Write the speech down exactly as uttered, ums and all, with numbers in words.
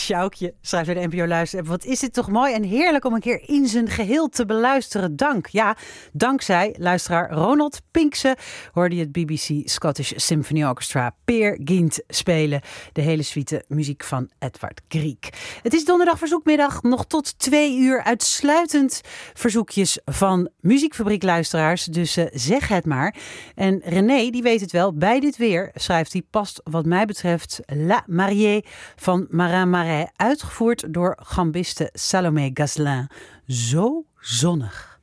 Sjoukje, schrijft bij de N P O Luister. Wat is dit toch mooi en heerlijk om een keer in zijn geheel te beluisteren. Dank. Ja, dankzij luisteraar Ronald Pinkse hoorde je het B B C Scottish Symphony Orchestra Peer Gynt spelen. De hele suite muziek van Edvard Grieg. Het is donderdag verzoekmiddag, nog tot twee uur uitsluitend verzoekjes van muziekfabriekluisteraars. Dus uh, zeg het maar. En René, die weet het wel, bij dit weer schrijft hij, past wat mij betreft La Mariée van Marin Marais, uitgevoerd door gambiste Salomé Gazzelin. Zo zonnig.